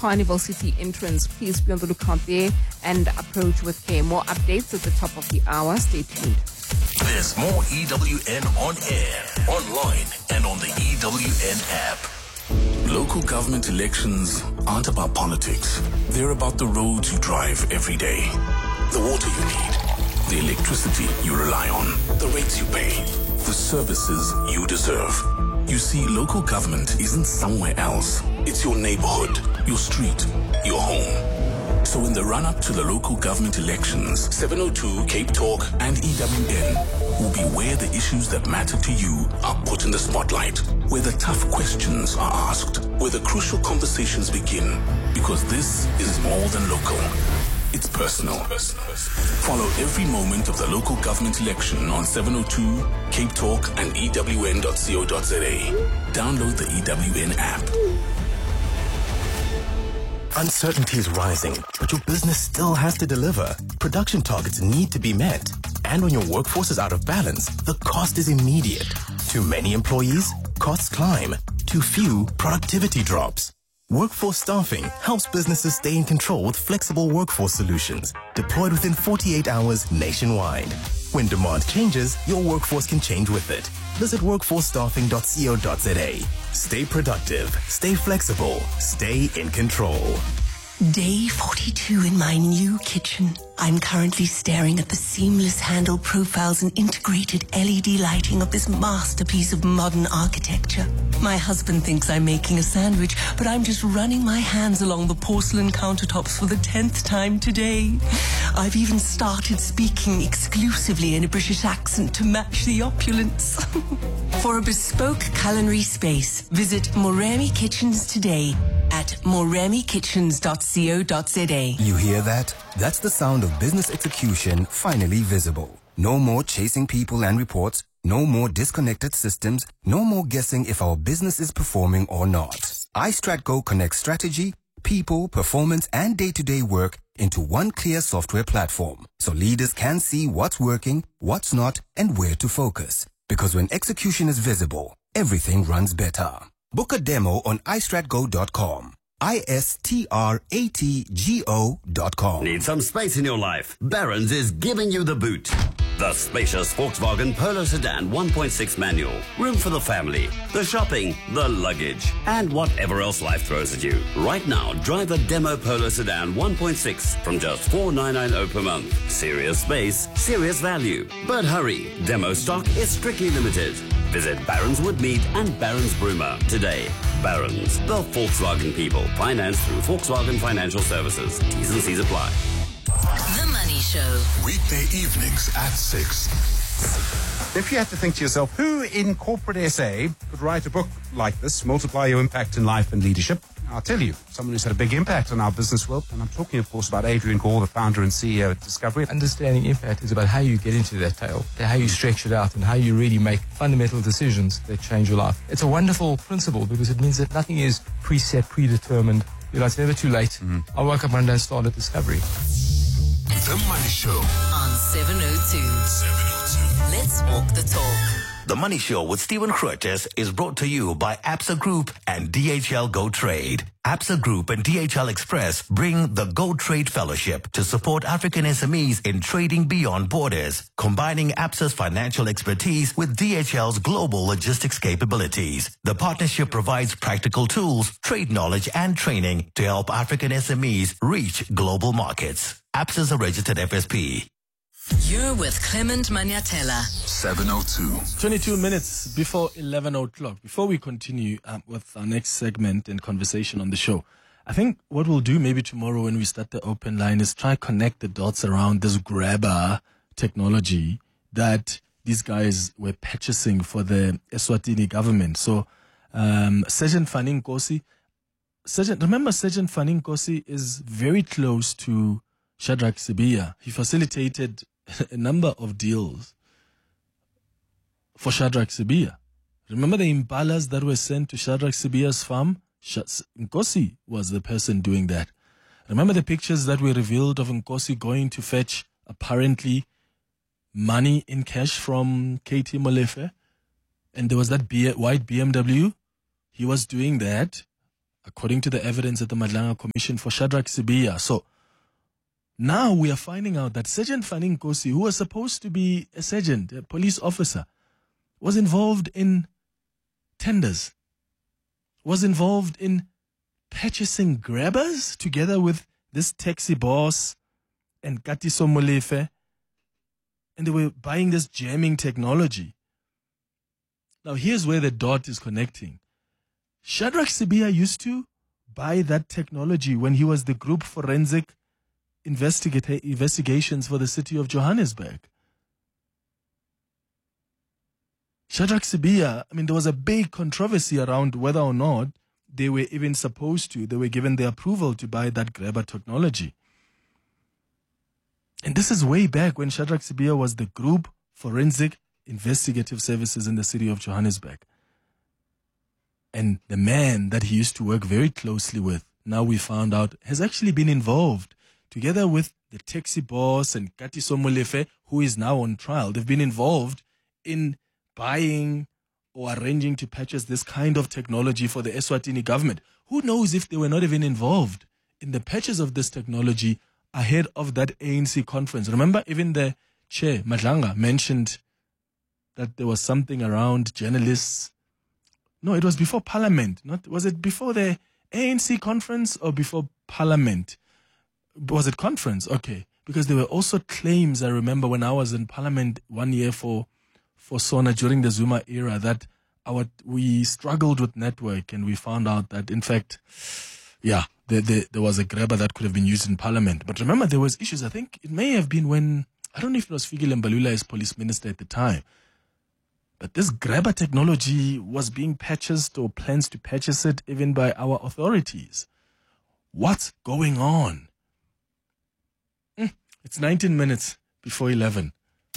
Carnival City entrance. Please be on the lookout there and approach with care. More updates at the top of the hour. Stay tuned. There's more EWN on air, online, and on the EWN app. Local government elections aren't about politics. They're about the roads you drive every day, the water you need, the electricity you rely on, the rates you pay, the services you deserve. You see, local government isn't somewhere else. It's your neighborhood, your street, your home. So in the run-up to the local government elections, 702, Cape Talk, and EWN will be where the issues that matter to you are put in the spotlight, where the tough questions are asked, where the crucial conversations begin, because this is more than local. It's personal. Follow every moment of the local government election on 702, Cape Talk, and EWN.co.za. Download the EWN app. Uncertainty is rising, but your business still has to deliver. Production targets need to be met. And when your workforce is out of balance, the cost is immediate. Too many employees, costs climb. Too few, productivity drops. Workforce Staffing helps businesses stay in control with flexible workforce solutions, deployed within 48 hours nationwide. When demand changes, your workforce can change with it. Visit workforcestaffing.co.za. Stay productive, stay flexible, stay in control. Day 42 in my new kitchen. I'm currently staring at the seamless handle profiles and integrated LED lighting of this masterpiece of modern architecture. My husband thinks I'm making a sandwich, but I'm just running my hands along the porcelain countertops for the 10th time today. I've even started speaking exclusively in a British accent to match the opulence. For a bespoke culinary space, visit Moremi Kitchens today at moremikitchens.co.za. You hear that? That's the sound of business execution finally visible. No more chasing people and reports. No more disconnected systems. No more guessing if our business is performing or not. iStratGo connects strategy, people, performance, and day-to-day work into one clear software platform, so leaders can see what's working, what's not, and where to focus. Because when execution is visible, everything runs better. Book a demo on iStratGo.com. iStratgo.com. Need some space in your life? Barron's is giving you the boot. The spacious Volkswagen Polo Sedan 1.6 manual. Room for the family, the shopping, the luggage, and whatever else life throws at you. Right now, drive a demo Polo Sedan 1.6 from just $4,990 per month. Serious space, serious value. But hurry, demo stock is strictly limited. Visit Barron's Woodmead and Barron's Broomer today. Barron's, the Volkswagen people. Financed through Volkswagen Financial Services. T's and C's apply. The Money Show. Weekday evenings at 6. If you had to think to yourself, who in corporate SA could write a book like this, Multiply Your Impact in Life and Leadership? I'll tell you, someone who's had a big impact on our business world. And I'm talking, of course, about Adrian Gore, the founder and CEO at Discovery. Understanding impact is about how you get into that tail, how you stretch it out, and how you really make fundamental decisions that change your life. It's a wonderful principle because it means that nothing is preset, predetermined. You know, it's never too late. I woke up one day and started Discovery. The Money Show On 702. Let's walk the talk. The Money Show with Stephen Curtis is brought to you by Absa Group and DHL Go Trade. Absa Group and DHL Express bring the Go Trade Fellowship to support African SMEs in trading beyond borders, combining Absa's financial expertise with DHL's global logistics capabilities. The partnership provides practical tools, trade knowledge, and training to help African SMEs reach global markets. Absa's a registered FSP. You're with Clement Maniatella. 702. 22 minutes before 11 o'clock. Before we continue with our next segment and conversation on the show, I think what we'll do maybe tomorrow when we start the open line is try connect the dots around this grabber technology that these guys were purchasing for the Eswatini government. So, Sergeant Fanny Nkosi, remember Sergeant Fanny Nkosi is very close to Shadrach Sibiya. He facilitated a number of deals for Shadrach Sibiya. Remember the impalas that were sent to Shadrach Sibiya's farm? Nkosi was the person doing that. Remember the pictures that were revealed of Nkosi going to fetch apparently money in cash from KT Molefe? And there was that white BMW. He was doing that according to the evidence at the Madlanga Commission for Shadrack Sibiya. So now we are finding out that Sergeant Fanning Nkosi, who was supposed to be a sergeant, a police officer, was involved in tenders, was involved in purchasing grabbers together with this taxi boss and Katiso Molefe, and they were buying this jamming technology. Now here's where the dot is connecting. Shadrack Sibiya used to buy that technology when he was the Group Forensic Investigations for the city of Johannesburg. Shadrack Sibiya, there was a big controversy around whether or not they were even supposed to, they were given the approval to buy that grabber technology. And this is way back when Shadrack Sibiya was the Group Forensic Investigative Services in the city of Johannesburg. And the man that he used to work very closely with, now we found out, has actually been involved, together with the taxi boss and Katiso Molefe, who is now on trial. They've been involved in buying or arranging to purchase this kind of technology for the Eswatini government. Who knows if they were not even involved in the purchase of this technology ahead of that ANC conference. Remember, even the chair, Madlanga, mentioned that there was something around journalists. No, it was before Parliament. Was it before the ANC conference or before Parliament? Was it conference? Okay. Because there were also claims, I remember when I was in Parliament 1 year for SONA during the Zuma era, that we struggled with network, and we found out that, in fact, there was a grabber that could have been used in Parliament. But remember, there was issues. I think it may have been when, I don't know if it was Fikile Mbalula as police minister at the time, but this grabber technology was being purchased, or plans to purchase it, even by our authorities. What's going on? It's 19 minutes before 11.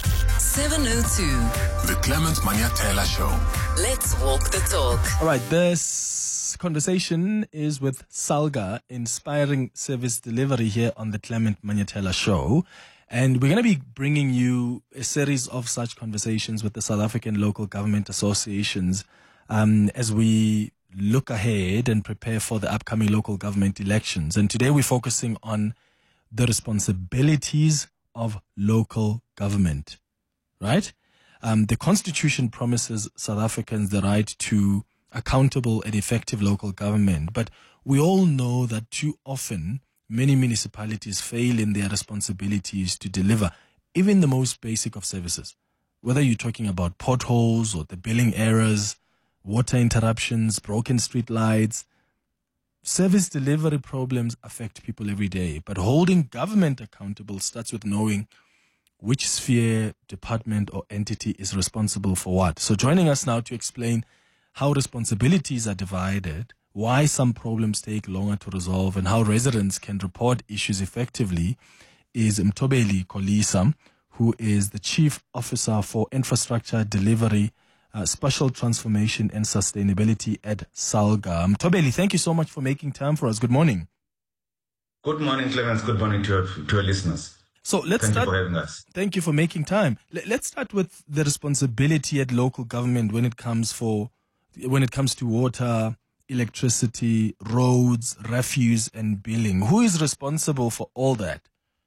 7:02. The Clement Manyatela Show. Let's walk the talk. All right, this conversation is with Salga, inspiring service delivery here on the Clement Manyatela Show. And we're going to be bringing you a series of such conversations with the South African local government associations as we look ahead and prepare for the upcoming local government elections. And today we're focusing on the responsibilities of local government, right? The Constitution promises South Africans the right to accountable and effective local government. But we all know that too often, many municipalities fail in their responsibilities to deliver even the most basic of services. Whether you're talking about potholes or the billing errors, water interruptions, broken street lights, service delivery problems affect people every day. But holding government accountable starts with knowing which sphere, department, or entity is responsible for what. So joining us now to explain how responsibilities are divided, why some problems take longer to resolve, and how residents can report issues effectively is Mthobeli Kolisa, who is the Chief Officer for Infrastructure Delivery, Special Transformation and Sustainability at Salga. Mthobeli, thank you so much for making time for us. Good morning. Good morning, Clemens. Good morning to your listeners. So let's Thank start. you for having us. Thank you for making time. Let's start with the responsibility at local government when it comes to water, electricity, roads, refuse, and billing. Who is responsible for all that?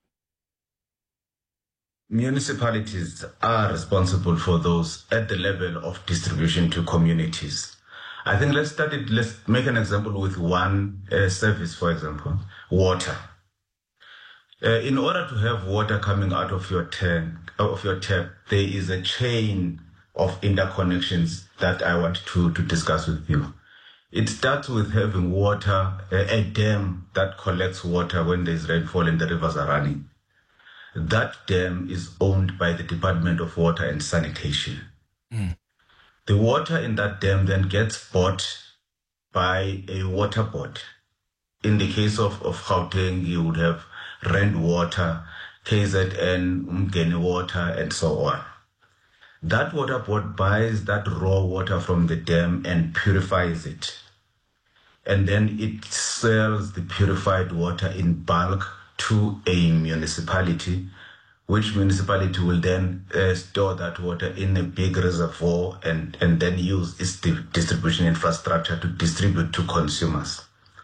Municipalities are responsible for those at the level of distribution to communities. I think let's make an example with one service, for example, water. In order to have water coming out of your tap, there is a chain of interconnections that I want to discuss with you. It starts with having water, a dam that collects water when there's rainfall and the rivers are running. That dam is owned by the Department of Water and Sanitation. The water in that dam then gets bought by a water board. In the case of Gauteng, you would have Rand Water, KZN, Umgeni Water, and so on. That water board buys that raw water from the dam and purifies it. And then it sells the purified water in bulk to a municipality, which municipality will then store that water in a big reservoir and then use its distribution infrastructure to distribute to consumers.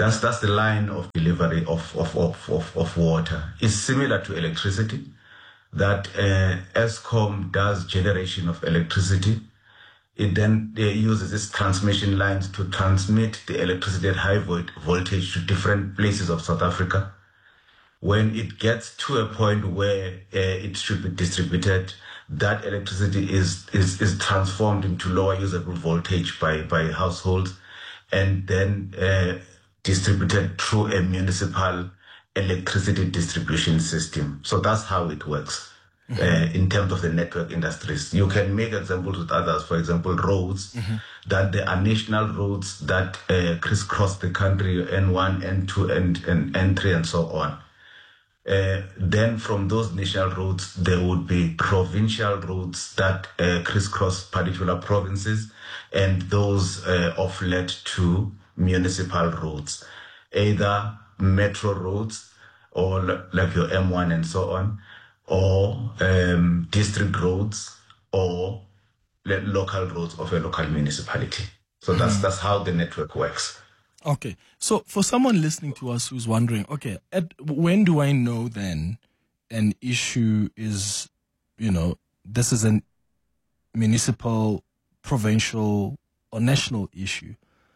That's the line of delivery of water. It's similar to electricity, that Eskom does generation of electricity. It then uses its transmission lines to transmit the electricity at high voltage to different places of South Africa. When it gets to a point where it should be distributed, that electricity is transformed into lower usable voltage by households, and then distributed through a municipal electricity distribution system. So that's how it works. In terms of the network industries. You can make examples with others, for example, roads, that there are national roads that crisscross the country, N1, N2, and N3, and so on. Then from those national roads, there would be provincial roads that crisscross particular provinces, and those off-led to municipal roads, either metro roads or like your M1 and so on, or district roads, or local roads of a local municipality. So that's how the network works. Okay. So for someone listening to us who's wondering, okay, when do I know then an issue is, this is a municipal, provincial, or national issue?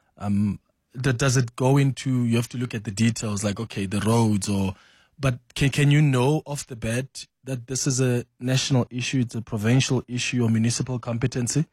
Does it go into, you have to look at the details, like, okay, the roads, but can you know off the bat that this is a national issue, it's a provincial issue, or municipal competency?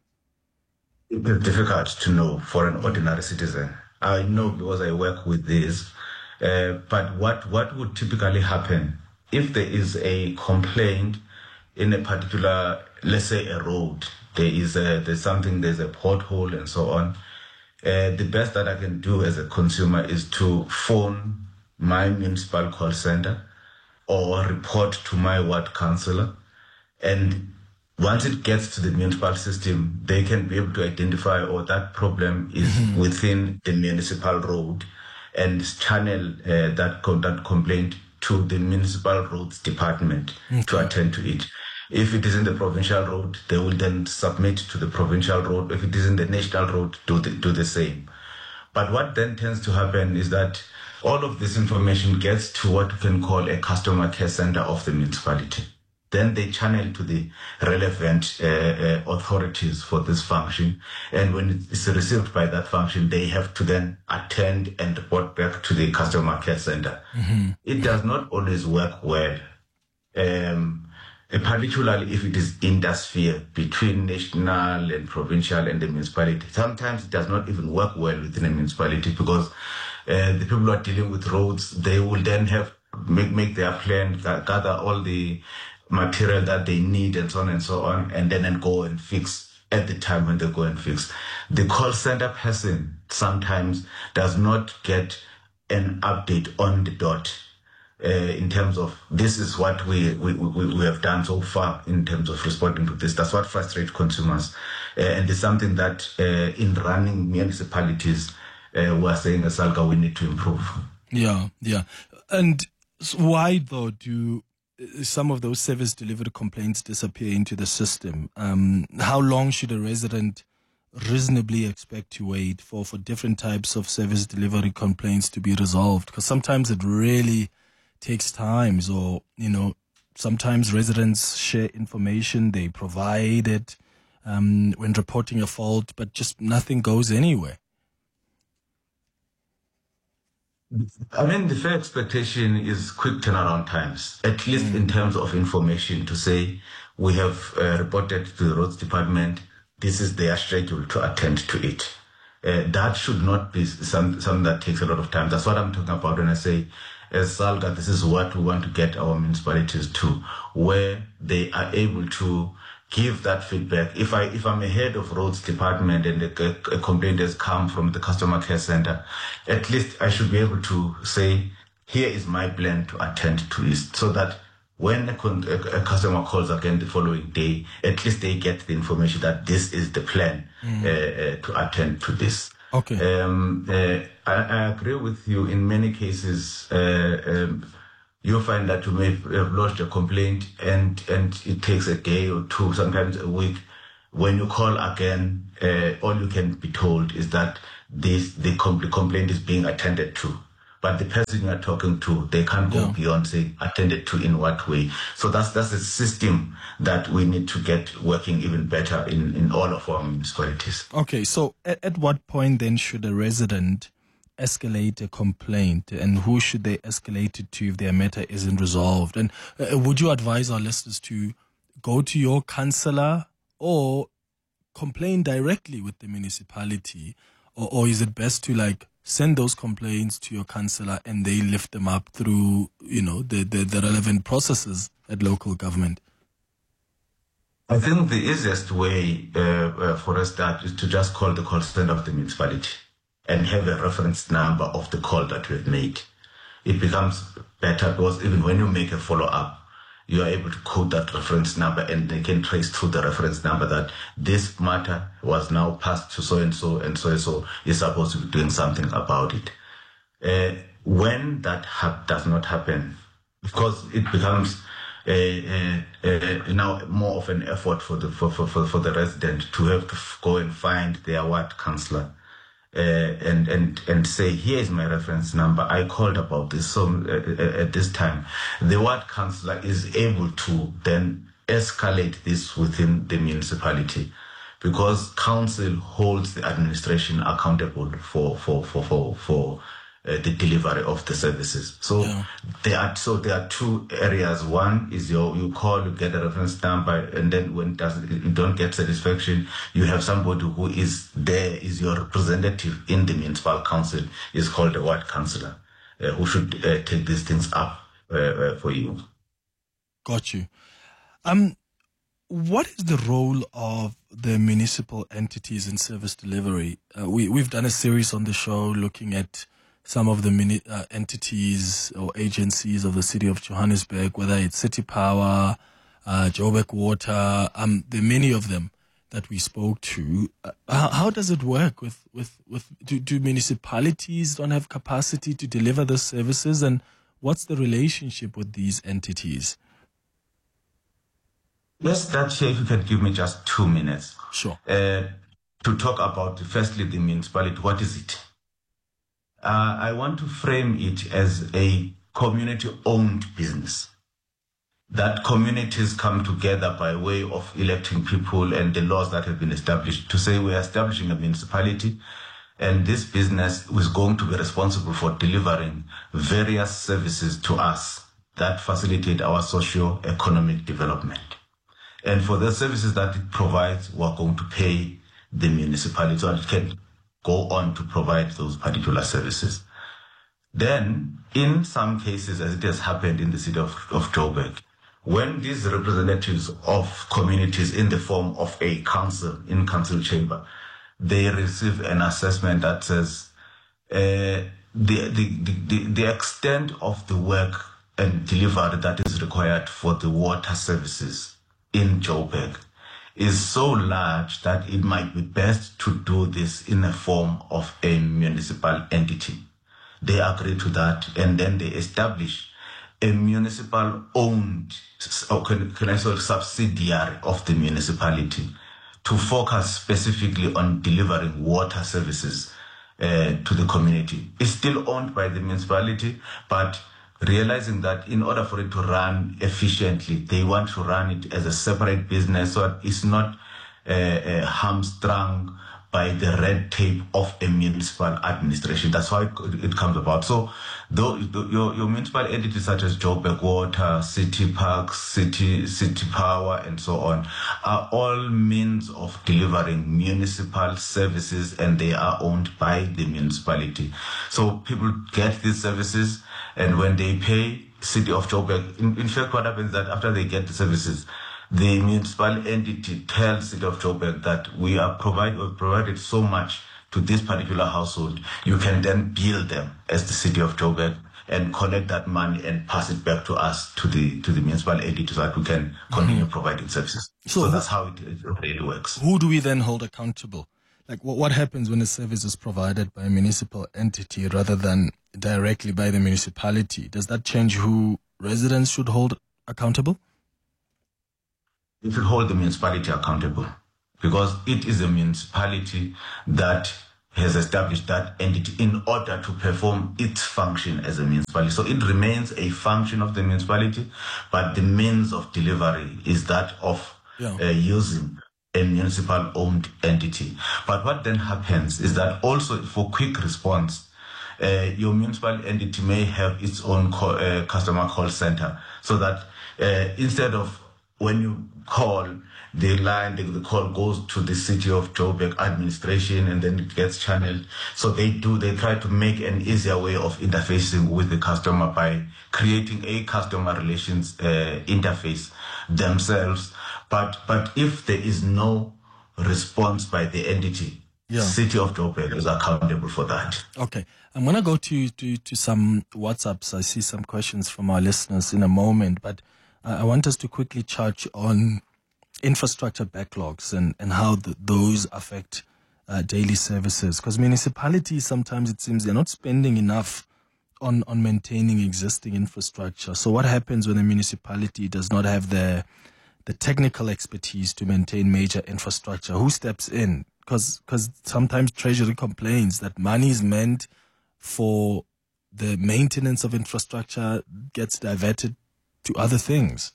It's difficult to know for an ordinary citizen. I know because I work with this. But what would typically happen if there is a complaint in a particular, let's say a road, there's a pothole and so on. The best that I can do as a consumer is to phone my municipal call center or report to my ward councillor. And once it gets to the municipal system, they can be able to identify, that problem is within the municipal road, and channel that complaint to the municipal roads department to attend to it. If it is in the provincial road, they will then submit to the provincial road. If it is in the national road, do the same. But what then tends to happen is that all of this information gets to what we can call a customer care center of the municipality. Then they channel to the relevant authorities for this function. And when it's received by that function, they have to then attend and report back to the customer care center. It does not always work well, particularly if it is intersphere between national and provincial and the municipality. Sometimes it does not even work well within a municipality, because the people who are dealing with roads, they will then have make their plan, gather all the material that they need and so on, and then go and fix at the time when they go and fix. The call center person sometimes does not get an update on the dot in terms of this is what we have done so far in terms of responding to this. That's what frustrates consumers. And it's something that in running municipalities, we're saying as SALGA, we need to improve. Yeah. And why, though, do some of those service delivery complaints disappear into the system? How long should a resident reasonably expect to wait for different types of service delivery complaints to be resolved? Because sometimes it really takes time, or sometimes residents share information, they provide it when reporting a fault, but just nothing goes anywhere. I mean, the fair expectation is quick turnaround times, at least in terms of information, to say we have reported to the roads department, this is their schedule to attend to it. That should not be something that takes a lot of time. That's what I'm talking about when I say, as SALGA, this is what we want to get our municipalities to, where they are able to give that feedback. If I'm a head of roads department and a complaint has come from the customer care center, at least I should be able to say, here is my plan to attend to it, so that when a customer calls again the following day, at least they get the information that this is the plan to attend to this. Okay. I agree with you. In many cases, you'll find that you may have lodged a complaint and it takes a day or two, sometimes a week. When you call again, all you can be told is that the complaint is being attended to. But the person you are talking to, they can't go beyond saying attended to in what way. So that's a system that we need to get working even better in all of our municipalities. Okay, so at what point then should a resident escalate a complaint, and who should they escalate it to if their matter isn't resolved? And would you advise our listeners to go to your councillor or complain directly with the municipality, or is it best to send those complaints to your councillor and they lift them up through, the relevant processes at local government? I think the easiest way for us is to just call the call center of the municipality and have a reference number of the call that we've made. It becomes better because even when you make a follow-up, you are able to quote that reference number and they can trace through the reference number that this matter was now passed to so-and-so and so-and-so is supposed to be doing something about it. When that does not happen, of course, it becomes now more of an effort for the resident to have to go and find their ward councillor and say, here is my reference number. I called about this. So at this time, the ward councillor is able to then escalate this within the municipality, because council holds the administration accountable for the delivery of the services. So there are two areas. One is you call, you get a reference number, and then when you don't get satisfaction, you have somebody who is there, is your representative in the municipal council, is called a ward councillor, who should take these things up for you. Got you. What is the role of the municipal entities in service delivery? We've done a series on the show looking at some of the entities or agencies of the city of Johannesburg, whether it's City Power, Joburg Water, there are many of them that we spoke to. How does it work do municipalities don't have capacity to deliver the services, and what's the relationship with these entities? Yes, if you can give me just 2 minutes. Sure. To talk about, firstly, the municipality. What is it? I want to frame it as a community-owned business. That communities come together by way of electing people and the laws that have been established to say we are establishing a municipality, and this business is going to be responsible for delivering various services to us that facilitate our socio-economic development. And for the services that it provides, we're going to pay the municipality so it can go on to provide those particular services. Then, in some cases, as it has happened in the city of Joburg, when these representatives of communities in the form of a council, in council chamber, they receive an assessment that says the extent of the work and delivery that is required for the water services in Joburg is so large that it might be best to do this in the form of a municipal entity. They agree to that, and then they establish a municipal-owned subsidiary of the municipality to focus specifically on delivering water services to the community. It's still owned by the municipality, but realizing that in order for it to run efficiently, they want to run it as a separate business so it's not hamstrung by the red tape of a municipal administration. That's how it comes about. So your municipal entities such as Joburg Water, City Parks, City Power, and so on are all means of delivering municipal services, and they are owned by the municipality. So people get these services, and when they pay City of Joburg, in fact, what happens is that after they get the services, the municipal entity tells City of Joburg that we've provided so much to this particular household. You can then bill them as the City of Joburg and collect that money and pass it back to us, to the municipal entity, so that we can continue providing services. So that's how it really works. Who do we then hold accountable? Like what happens when a service is provided by a municipal entity rather than directly by the municipality? Does that change who residents should hold accountable? It should hold the municipality accountable, because it is a municipality that has established that entity in order to perform its function as a municipality. So it remains a function of the municipality, but the means of delivery is that of using a municipal-owned entity. But what then happens is that also for quick response, your municipal entity may have its own customer call center, so that instead of when you call, the call goes to the City of Joburg administration and then it gets channeled. So they try to make an easier way of interfacing with the customer by creating a customer relations interface themselves. But if there is no response by the entity, City of Joburg is accountable for that. Okay. I'm going to go to some WhatsApps. I see some questions from our listeners in a moment, but I want us to quickly touch on infrastructure backlogs and how those affect daily services. Because municipalities, sometimes it seems they're not spending enough on maintaining existing infrastructure. So what happens when a municipality does not have the technical expertise to maintain major infrastructure? Who steps in? Because sometimes Treasury complains that money is meant for the maintenance of infrastructure gets diverted to other things.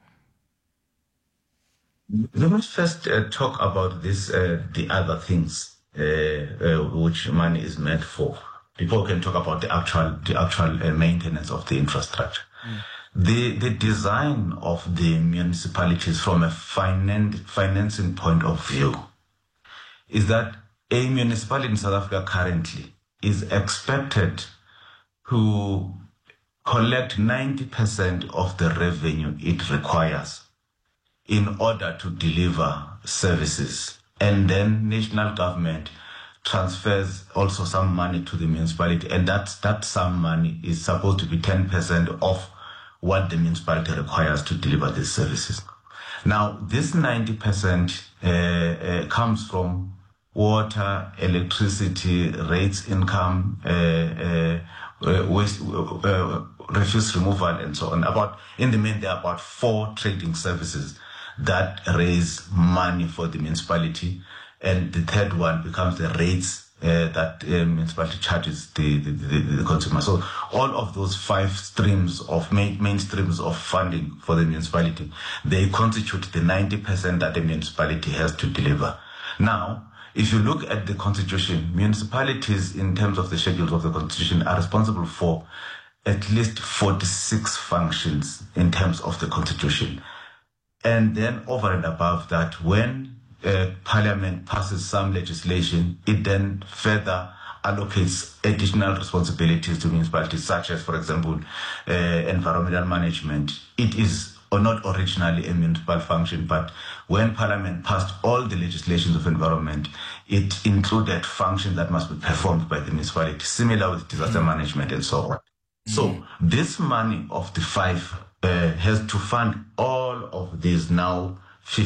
We must first talk about this, the other things which money is meant for. Before we can talk about the actual maintenance of the infrastructure. The design of the municipalities from a financing point of view is that a municipality in South Africa currently is expected to collect 90% of the revenue it requires in order to deliver services. And then national government transfers also some money to the municipality, and that some money is supposed to be 10% of what the municipality requires to deliver these services. Now, this 90% comes from water, electricity, rates income, waste, refuse removal, and so on. In the main, there are about 4 trading services that raise money for the municipality, and the third one becomes the rates that municipality charges the consumer. So all of those 5 streams of main streams of funding for the municipality, they constitute the 90% that the municipality has to deliver. Now, if you look at the Constitution, municipalities, in terms of the schedules of the Constitution, are responsible for at least 46 functions in terms of the Constitution. And then over and above that, when Parliament passes some legislation, it then further allocates additional responsibilities to municipalities, such as, for example, environmental management. It is not originally a municipal function, but when Parliament passed all the legislations of environment, it included functions that must be performed by the municipality, similar with disaster management and so on. So this money of the 5 has to fund all of these now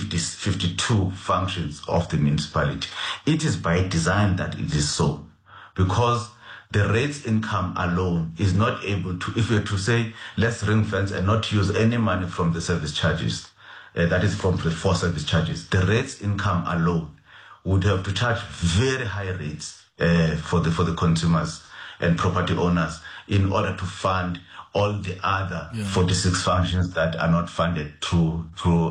52 functions of the municipality. It is by design that it is so, because the rates income alone is not able to, if we were to say, let's ring fence and not use any money from the service charges, that is from the 4 service charges, the rates income alone would have to charge very high rates for the consumers and property owners in order to fund all the other 46 functions that are not funded through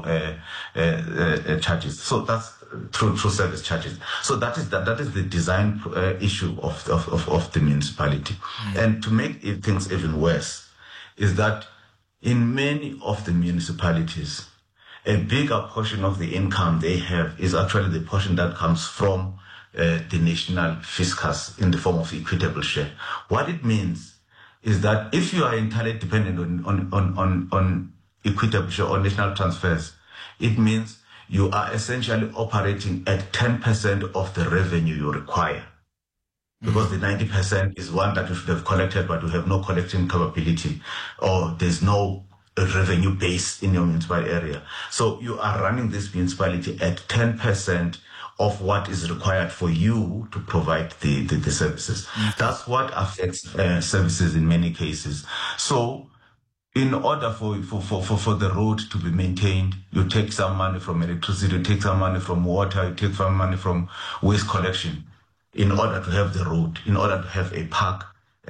charges. So that's through service charges. So that is the design issue of the municipality. And to make things even worse is that in many of the municipalities, a bigger portion of the income they have is actually the portion that comes from the national fiscus in the form of equitable share. What it means is that if you are entirely dependent on equitable share or national transfers, it means you are essentially operating at 10% of the revenue you require. Because the 90% is one that you should have collected, but you have no collecting capability, or there's no revenue base in your municipal area. So you are running this municipality at 10% of what is required for you to provide the services. That's what affects services in many cases. So in order for the road to be maintained, you take some money from electricity, you take some money from water, you take some money from waste collection. in order to have the road, in order to have a park,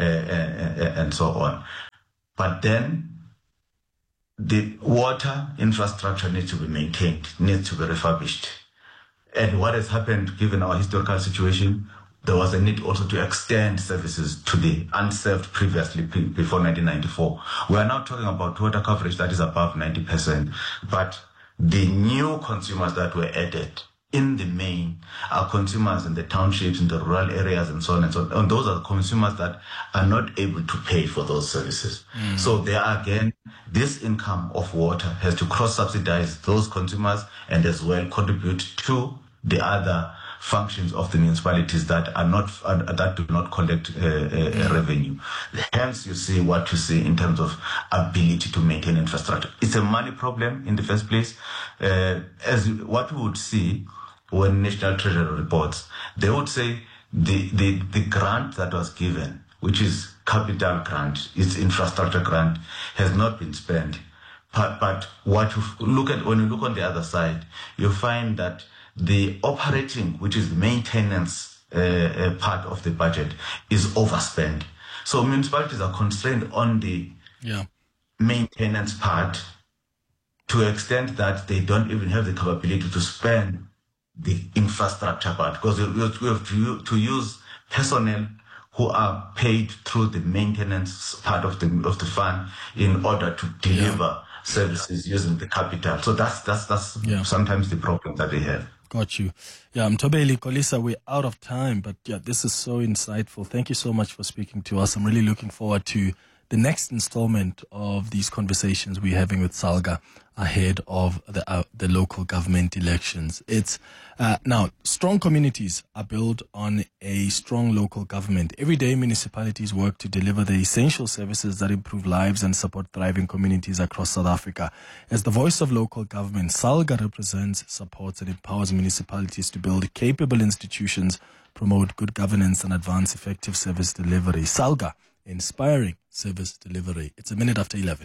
and so on. But then the water infrastructure needs to be maintained, needs to be refurbished. And what has happened, given our historical situation, there was a need also to extend services to the unserved previously, before 1994. We are now talking about water coverage that is above 90%, but the new consumers that were added in the main are consumers in the townships, in the rural areas, and so on and so on. And those are the consumers that are not able to pay for those services. So there again, this income of water has to cross-subsidize those consumers and as well contribute to the other functions of the municipalities that are not that do not collect revenue. Hence, you see what you see in terms of ability to maintain infrastructure. It's a money problem in the first place. As what we would see when National Treasury reports, they would say the grant that was given, which is capital grant, it's infrastructure grant, has not been spent. But what you look at, when you look on the other side, you find that the operating, which is the maintenance part of the budget, is overspent. So municipalities are constrained on the maintenance part to the extent that they don't even have the capability to spend the infrastructure part, because we have to use personnel who are paid through the maintenance part of the fund in order to deliver services using the capital. So that's sometimes the problem that they have. Got you. Yeah, Mthobeli, Kolisa, we're out of time, but this is so insightful. Thank you so much for speaking to us. I'm really looking forward to the next installment of these conversations we're having with Salga ahead of the local government elections. It's now, strong communities are built on a strong local government. Every day, municipalities work to deliver the essential services that improve lives and support thriving communities across South Africa. As the voice of local government, Salga represents, supports, and empowers municipalities to build capable institutions, promote good governance, and advance effective service delivery. Salga, inspiring service delivery. It's 11:01.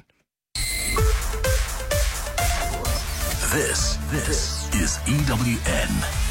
This is EWN.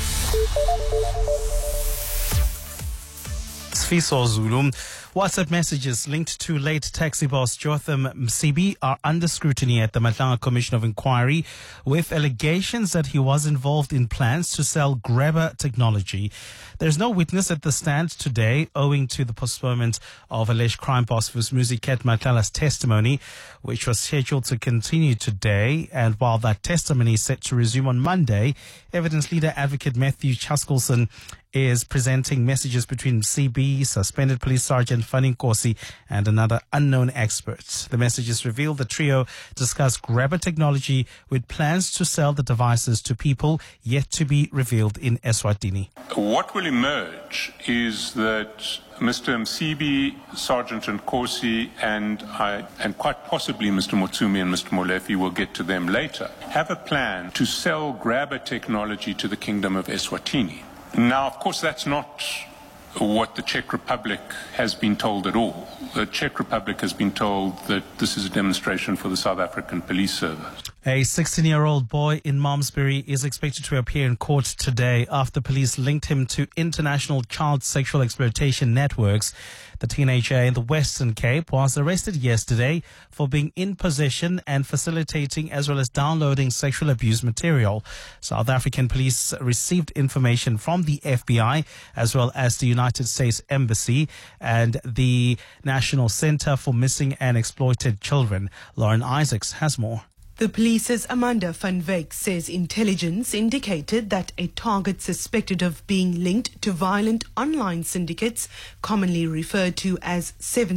Sfiso Zulu. WhatsApp messages linked to late taxi boss Jotham Msibi are under scrutiny at the Matlanga Commission of Inquiry, with allegations that he was involved in plans to sell grabber technology. There's no witness at the stand today, owing to the postponement of alleged crime boss Vusmuzi Ket Matlala's testimony, which was scheduled to continue today. And while that testimony is set to resume on Monday, evidence leader advocate Matthew Chaskelson is presenting messages between CB, suspended police sergeant Fanny Nkosi, and another unknown expert. The messages reveal the trio discussed grabber technology with plans to sell the devices to people yet to be revealed in Eswatini. What will emerge is that Mr. Msibi, Sergeant Nkosi, and quite possibly Mr. Motsumi and Mr. Molefi, will get to them later, have a plan to sell grabber technology to the Kingdom of Eswatini. Now, of course, that's not what the Czech Republic has been told at all. The Czech Republic has been told that this is a demonstration for the South African Police Service. A 16-year-old boy in Malmesbury is expected to appear in court today after police linked him to international child sexual exploitation networks. The teenager in the Western Cape was arrested yesterday for being in possession and facilitating as well as downloading sexual abuse material. South African police received information from the FBI as well as the United States Embassy and the National Center for Missing and Exploited Children. Lauren Isaacs has more. The police's Amanda van Wyk says intelligence indicated that a target suspected of being linked to violent online syndicates, commonly referred to as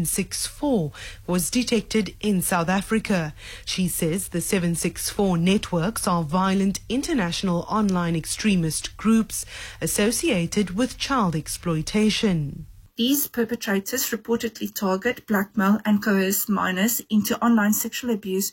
764, was detected in South Africa. She says the 764 networks are violent international online extremist groups associated with child exploitation. These perpetrators reportedly target, blackmail and coerce minors into online sexual abuse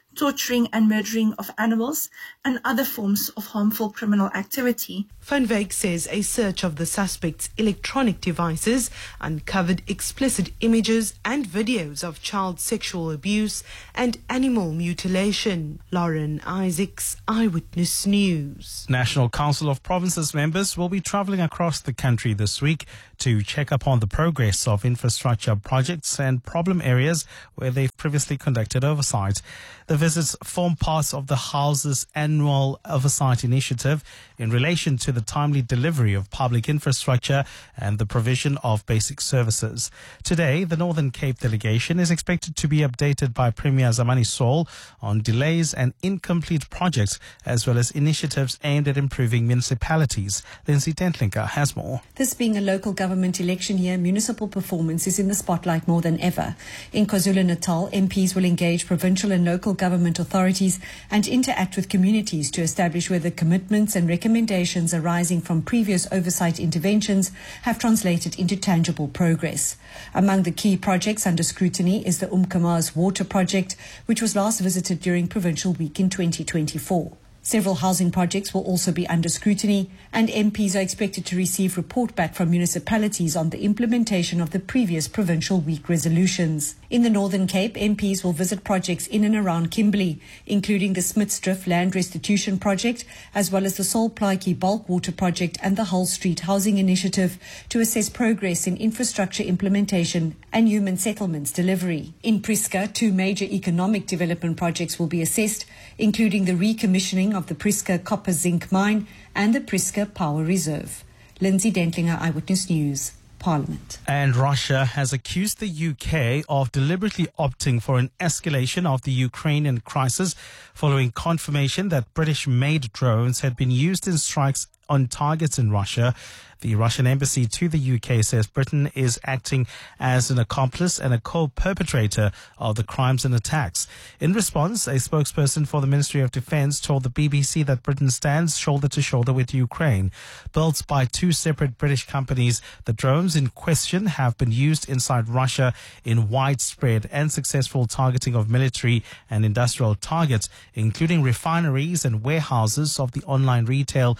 torturing and murdering of animals, and other forms of harmful criminal activity. Van Wyk says a search of the suspect's electronic devices uncovered explicit images and videos of child sexual abuse and animal mutilation. Lauren Isaacs, Eyewitness News. National Council of Provinces members will be travelling across the country this week to check up on the progress of infrastructure projects and problem areas where they've previously conducted oversight. The visits form part of the House's annual oversight initiative in relation to the timely delivery of public infrastructure and the provision of basic services. Today, the Northern Cape delegation is expected to be updated by Premier Zamani Saul on delays and incomplete projects, as well as initiatives aimed at improving municipalities. Lindsay Tentlinker has more. This being a local government election year, municipal performance is in the spotlight more than ever. In KwaZulu-Natal, MPs will engage provincial and local government authorities and interact with communities to establish whether commitments and recommendations arising from previous oversight interventions have translated into tangible progress. Among the key projects under scrutiny is the Umkama's water project, which was last visited during Provincial Week in 2024. Several housing projects will also be under scrutiny, and MPs are expected to receive report back from municipalities on the implementation of the previous Provincial Week resolutions. In the Northern Cape, MPs will visit projects in and around Kimberley, including the Smitsdrift Land Restitution Project, as well as the Sol Plaatje Bulk Water Project and the Hull Street Housing Initiative, to assess progress in infrastructure implementation and human settlements delivery. In Priska, 2 major economic development projects will be assessed, including the recommissioning of the Priska Copper Zinc Mine and the Priska Power Reserve. Lindsay Dentlinger, Eyewitness News, Parliament. And Russia has accused the UK of deliberately opting for an escalation of the Ukrainian crisis following confirmation that British-made drones had been used in strikes on targets in Russia. The Russian embassy to the UK says Britain is acting as an accomplice and a co-perpetrator of the crimes and attacks. In response, a spokesperson for the Ministry of Defence told the BBC that Britain stands shoulder to shoulder with Ukraine. Built by 2 separate British companies, the drones in question have been used inside Russia in widespread and successful targeting of military and industrial targets, including refineries and warehouses of the online retailer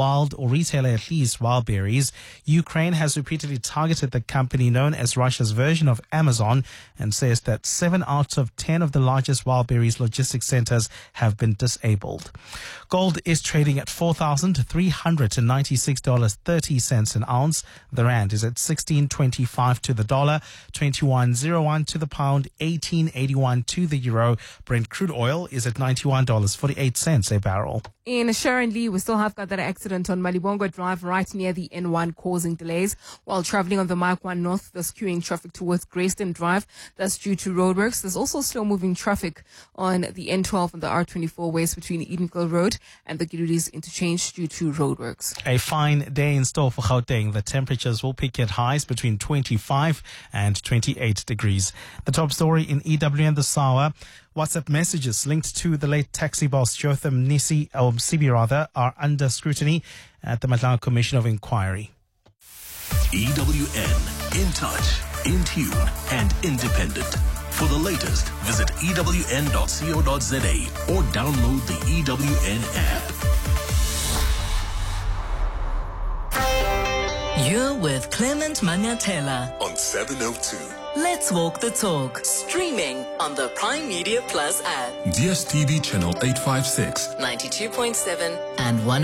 at least Wildberries. Ukraine has repeatedly targeted the company known as Russia's version of Amazon and says that 7 out of 10 of the largest Wildberries logistics centers have been disabled. Gold is trading at $4,396.30 an ounce. The rand is at 16.25 to the dollar, 21.01 to the pound, 18.81 to the euro. Brent crude oil is at $91.48 a barrel. In Sharon Lee, we still have got that accident on Malibongo Drive right near the N1 causing delays while traveling on the Mark 1 North, thus queuing traffic towards Greyston Drive. That's due to roadworks. There's also slow-moving traffic on the N12 and the R24 West between Edenville Road and the Girudi's interchange due to roadworks. A fine day in store for Gauteng. The temperatures will peak at highs between 25 and 28 degrees. The top story in EWN this hour. WhatsApp messages linked to the late taxi boss Jotham Msibi are under scrutiny at the Matlanga Commission of Inquiry. EWN, in touch, in tune, and independent. For the latest, visit ewn.co.za or download the EWN app. You're with Clement Manyatela on 702. Let's walk the talk. Streaming on the Prime Media Plus app. DSTV channel 856, 92.7 and 1.